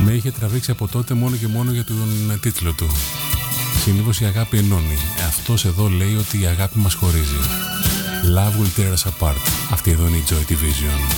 Με είχε τραβήξει από τότε μόνο και μόνο για τον τίτλο του. Συνήθως η αγάπη ενώνει. Αυτός εδώ λέει ότι η αγάπη μας χωρίζει. Love will tear us apart. Αυτή εδώ είναι η Joy Division.